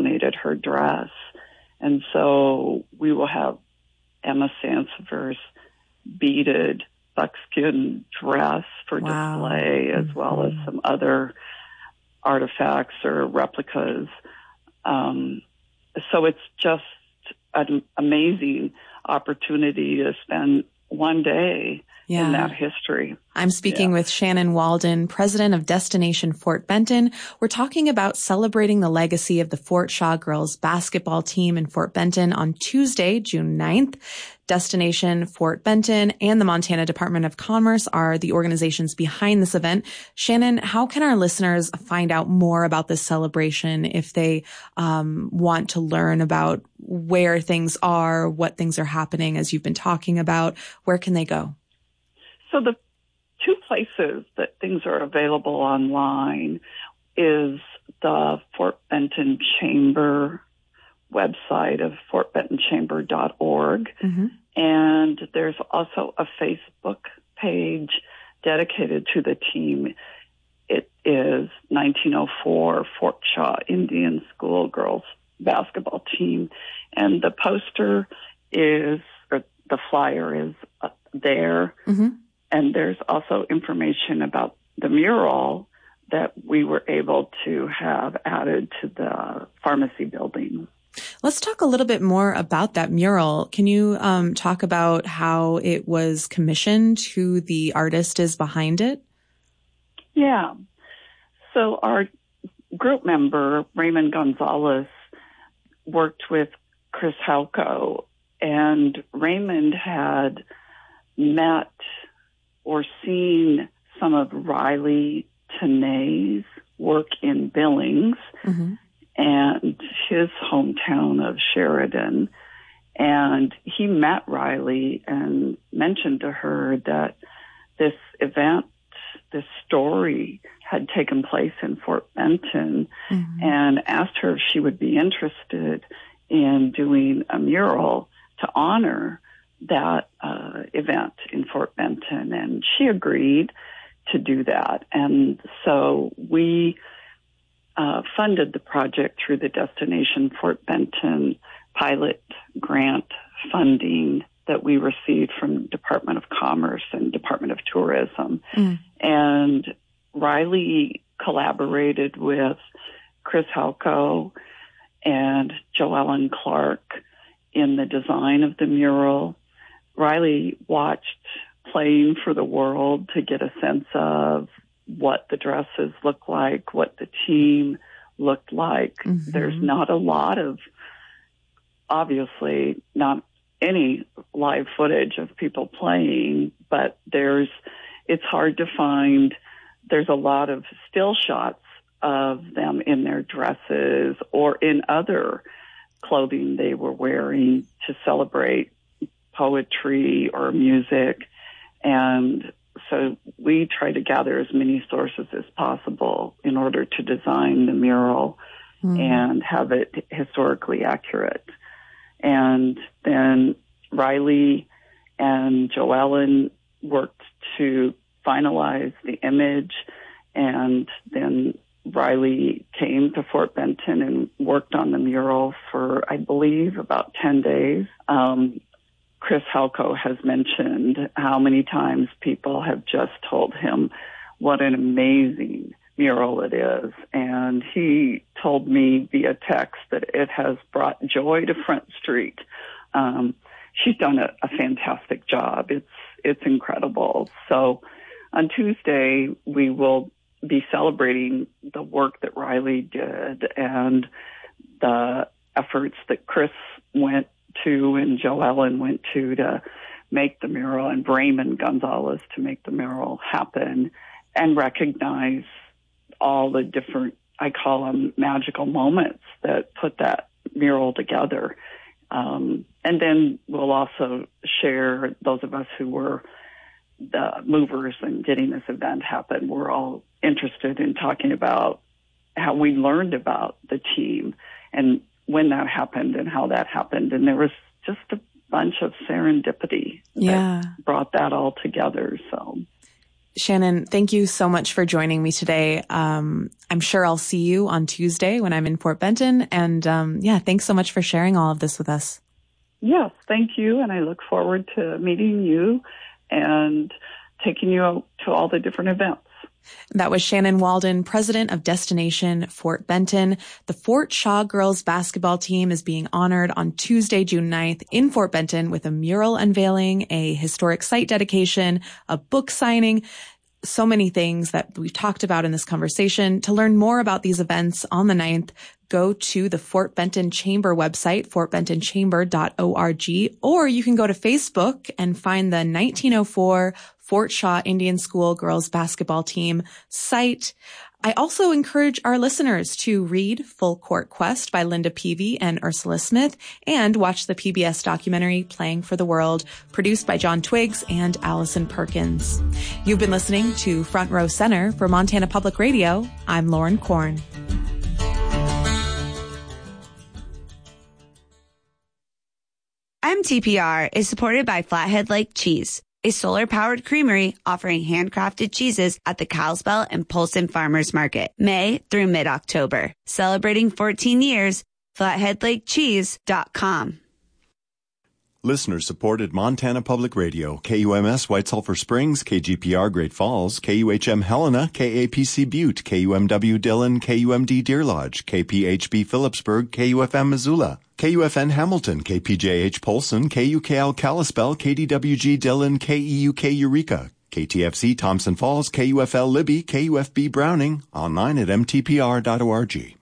donated her dress. And so we will have Emma Sansever's beaded buckskin dress for display, as well as some other artifacts or replicas. So it's just an amazing opportunity to spend one day in that history. I'm speaking with Shannon Walden, president of Destination Fort Benton. We're talking about celebrating the legacy of the Fort Shaw girls basketball team in Fort Benton on Tuesday, June 9th. Destination Fort Benton and the Montana Department of Commerce are the organizations behind this event. Shannon, how can our listeners find out more about this celebration if they want to learn about where things are, what things are happening as you've been talking about? Where can they go? So the two places that things are available online is the Fort Benton Chamber website of fortbentonchamber.org. And there's also a Facebook page dedicated to the team. It is 1904 Fort Shaw Indian School Girls Basketball Team. And the poster is, or the flyer is there. And there's also information about the mural that we were able to have added to the pharmacy building. Let's talk a little bit more about that mural. Can you talk about how it was commissioned, who the artist is behind it? Yeah. So our group member, Raymond Gonzalez, worked with Chris Halko, and Raymond had met or seen some of Riley Tenay's work in Billings and his hometown of Sheridan. And he met Riley and mentioned to her that this event, this story had taken place in Fort Benton, and asked her if she would be interested in doing a mural to honor that event in Fort Benton, and she agreed to do that. And so we funded the project through the Destination Fort Benton pilot grant funding that we received from Department of Commerce and Department of Tourism. And Riley collaborated with Chris Halko and Joellen Clark in the design of the mural. Riley watched Playing for the World to get a sense of what the dresses look like, what the team looked like. There's not a lot of, obviously, not any live footage of people playing, but it's hard to find. There's a lot of still shots of them in their dresses or in other clothing they were wearing to celebrate poetry or music. And so we try to gather as many sources as possible in order to design the mural and have it historically accurate. And then Riley and Joellen worked to finalize the image, and then Riley came to Fort Benton and worked on the mural for, I believe, about 10 days. Chris Halko has mentioned how many times people have just told him what an amazing mural it is. And he told me via text that it has brought joy to Front Street. She's done a fantastic job. It's incredible. So on Tuesday, we will be celebrating the work that Riley did and the efforts that Chris went to and Joellen went to make the mural, and Raymond Gonzalez to make the mural happen, and recognize all the different, I call them magical moments that put that mural together. And then we'll also share, those of us who were the movers in getting this event happen, we're all interested in talking about how we learned about the team and when that happened and how that happened. And there was just a bunch of serendipity that brought that all together. So, Shannon, thank you so much for joining me today. I'm sure I'll see you on Tuesday when I'm in Fort Benton. And thanks so much for sharing all of this with us. Yes, thank you. And I look forward to meeting you and taking you out to all the different events. That was Shannon Walden, president of Destination Fort Benton. The Fort Shaw girls basketball team is being honored on Tuesday, June 9th in Fort Benton with a mural unveiling, a historic site dedication, a book signing, so many things that we've talked about in this conversation. To learn more about these events on the 9th, go to the Fort Benton Chamber website, fortbentonchamber.org, or you can go to Facebook and find the 1904 Fort Shaw Indian School girls basketball team site. I also encourage our listeners to read Full Court Quest by Linda Peavy and Ursula Smith and watch the PBS documentary Playing for the World, produced by John Twiggs and Allison Perkins. You've been listening to Front Row Center for Montana Public Radio. I'm Lauren Korn. MTPR is supported by Flathead Lake Cheese, a solar-powered creamery offering handcrafted cheeses at the Kalispell and Polson Farmers Market, May through mid-October. Celebrating 14 years, FlatheadLakeCheese.com. Listeners supported Montana Public Radio, KUMS White Sulphur Springs, KGPR Great Falls, KUHM Helena, KAPC Butte, KUMW Dillon, KUMD Deer Lodge, KPHB Phillipsburg, KUFM Missoula, KUFN Hamilton, KPJH Polson, KUKL Kalispell, KDWG Dillon, KEUK Eureka, KTFC Thompson Falls, KUFL Libby, KUFB Browning, online at mtpr.org.